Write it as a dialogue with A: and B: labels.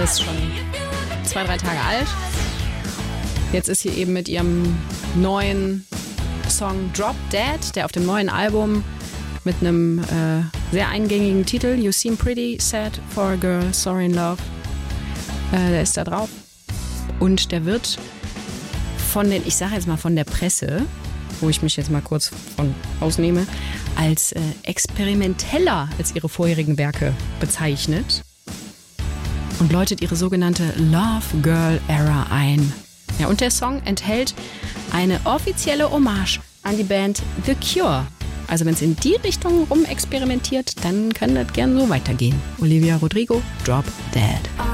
A: Ist schon 2-3 Tage alt. Jetzt ist sie eben mit ihrem neuen Song Drop Dead, der auf dem neuen Album mit einem sehr eingängigen Titel, You Seem Pretty Sad for a Girl, Sorry in Love, der ist da drauf. Und der wird ich sage jetzt mal von der Presse, wo ich mich jetzt mal kurz von ausnehme, als experimenteller als ihre vorherigen Werke bezeichnet und läutet ihre sogenannte Love Girl Era ein. Ja, und der Song enthält eine offizielle Hommage an die Band The Cure. Also wenn es in die Richtung rumexperimentiert, dann kann das gern so weitergehen. Olivia Rodrigo, Drop Dead.